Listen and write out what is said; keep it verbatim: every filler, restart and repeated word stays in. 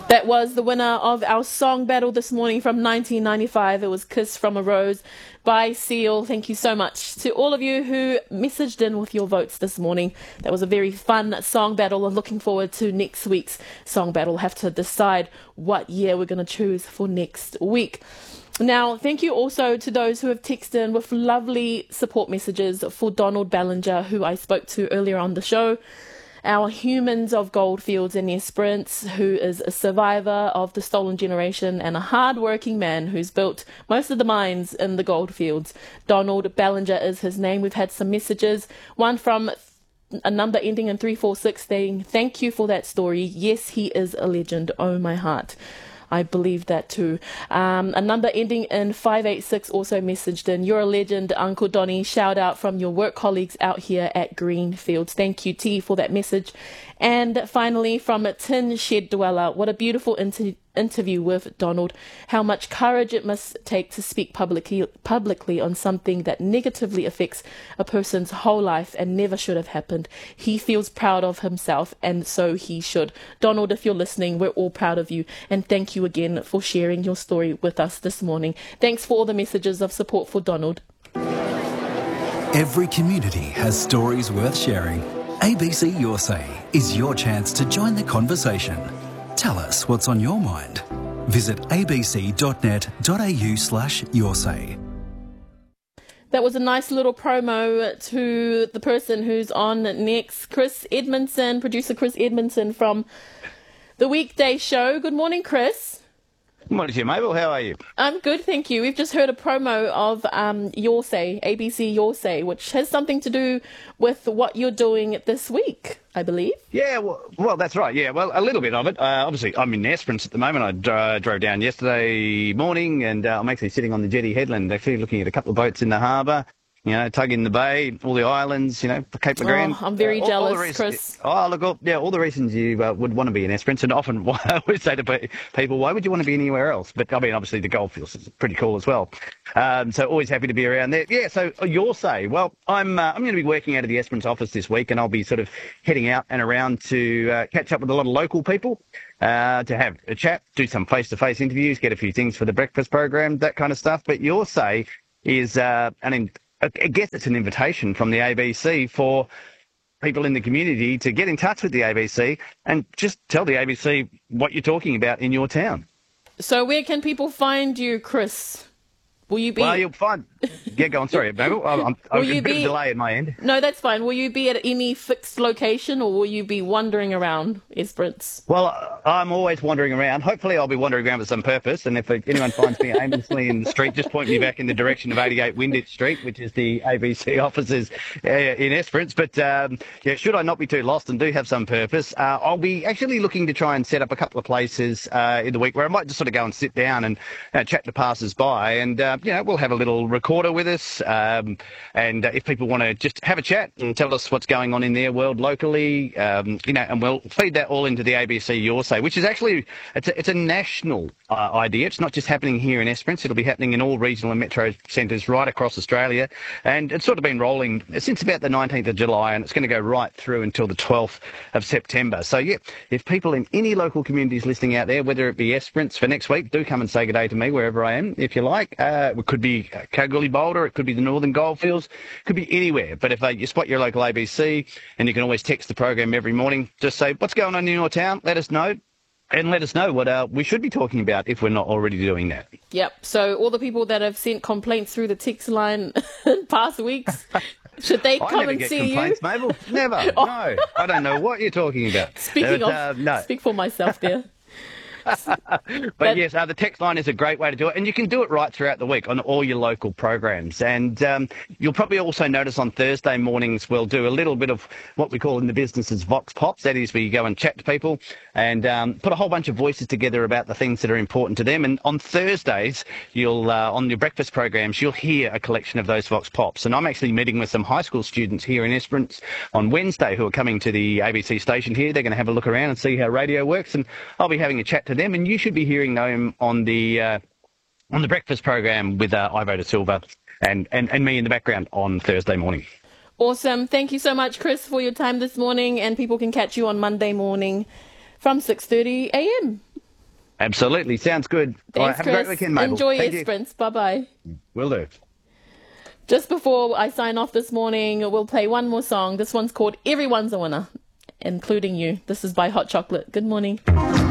That was the winner of our song battle this morning from nineteen ninety-five. It was Kiss from a Rose by Seal. Thank you so much to all of you who messaged in with your votes this morning. That was a very fun song battle. I'm looking forward to next week's song battle. We'll have to decide what year we're going to choose for next week. Now, thank you also to those who have texted in with lovely support messages for Donald Ballinger, who I spoke to earlier on the show. Our Humans of Goldfields in Esperance, who is a survivor of the stolen generation and a hard-working man who's built most of the mines in the goldfields. Donald Ballinger is his name. We've had some messages, one from a number ending in three four six saying, thank you for that story. Yes, he is a legend. Oh, my heart. I believe that too. Um, a number ending in five eight six also messaged in, you're a legend, Uncle Donny. Shout out from your work colleagues out here at Greenfields. Thank you, T, for that message. And finally, from a Tin Shed Dweller, what a beautiful inter- interview with Donald. How much courage it must take to speak publicly, publicly on something that negatively affects a person's whole life and never should have happened. He feels proud of himself, and so he should. Donald, if you're listening, we're all proud of you. And thank you again for sharing your story with us this morning. Thanks for all the messages of support for Donald. Every community has stories worth sharing. A B C Your Say is your chance to join the conversation. Tell us what's on your mind. Visit abc.net.au slash your say. That was a nice little promo to the person who's on next, Chris Edmondson, producer Chris Edmondson from the Weekday Show. Good morning, Chris. Good morning to you, Mabel. How are you? I'm good, thank you. We've just heard a promo of um, Your Say, A B C Your Say, which has something to do with what you're doing this week, I believe. Yeah, well, well that's right. Yeah, well, a little bit of it. Uh, obviously, I'm in Esperance at the moment. I dro- drove down yesterday morning, and uh, I'm actually sitting on the jetty headland, actually looking at a couple of boats in the harbour. You know, tugging the bay, all the islands, you know, Cape Legrand. Oh, I'm very uh, all, jealous, all reasons, Chris. Oh, look, all, yeah, all the reasons you uh, would want to be in Esperance, and often I would say to people, why would you want to be anywhere else? But, I mean, obviously the Goldfields is pretty cool as well. Um, so always happy to be around there. Yeah, so uh, Your Say. Well, I'm uh, I'm going to be working out of the Esperance office this week, and I'll be sort of heading out and around to uh, catch up with a lot of local people, uh, to have a chat, do some face-to-face interviews, get a few things for the breakfast program, that kind of stuff. But Your Say is uh, an in- I guess it's an invitation from the A B C for people in the community to get in touch with the A B C and just tell the A B C what you're talking about in your town. So where can people find you, Chris? Will you be... Well, you'll find... Yeah, go on. Sorry, Mabel. I'm, I'm, I'm you a bit be... of delay at my end. No, that's fine. Will you be at any fixed location, or will you be wandering around Esperance? Well, I'm always wandering around. Hopefully I'll be wandering around with some purpose, and if anyone finds me aimlessly in the street, just point me back in the direction of eighty-eight Winditch Street, which is the A B C offices uh, in Esperance. But, um, yeah, should I not be too lost and do have some purpose, uh, I'll be actually looking to try and set up a couple of places uh, in the week where I might just sort of go and sit down and uh, chat to passers-by, and, uh, you know, we'll have a little recorder with us, um, and uh, if people want to just have a chat and tell us what's going on in their world locally, um, you know, and we'll feed that all into the A B C Your Say, which is actually, it's a, it's a national uh, idea. It's not just happening here in Esperance. It'll be happening in all regional and metro centres right across Australia, and it's sort of been rolling since about the nineteenth of July, and it's going to go right through until the twelfth of September. So, yeah, if people in any local communities listening out there, whether it be Esperance for next week, do come and say good day to me wherever I am, if you like. Uh, it could be Kalgoorlie Boulder, it could be the Northern Goldfields, it could be anywhere. But if uh, you spot your local A B C, and you can always text the program every morning, just say, what's going on in your town? Let us know. And let us know what uh, we should be talking about if we're not already doing that. Yep. So all the people that have sent complaints through the text line in past weeks, should they come I never and get see complaints, you? Mabel. Never. Oh. No. I don't know what you're talking about. Speaking but, of, uh, no. speak for myself there. but, but yes, uh, the text line is a great way to do it, and you can do it right throughout the week on all your local programs. And um, you'll probably also notice on Thursday mornings we'll do a little bit of what we call in the business as Vox Pops. That is where you go and chat to people and um, put a whole bunch of voices together about the things that are important to them. And on Thursdays, you'll uh, on your breakfast programs, you'll hear a collection of those Vox Pops. And I'm actually meeting with some high school students here in Esperance on Wednesday who are coming to the A B C station here. They're going to have a look around and see how radio works, and I'll be having a chat to them, and you should be hearing them on the uh, on the breakfast program with uh, Ivo de Silva and, and, and me in the background on Thursday morning. Awesome. Thank you so much, Chris, for your time this morning, and people can catch you on Monday morning from six thirty a m. Absolutely. Sounds good. Thanks, All right, have Chris. a great weekend, Mabel. Enjoy Thank your you. sprints. Bye-bye. Will do. Just before I sign off this morning, we'll play one more song. This one's called Everyone's a Winner, including you. This is by Hot Chocolate. Good morning.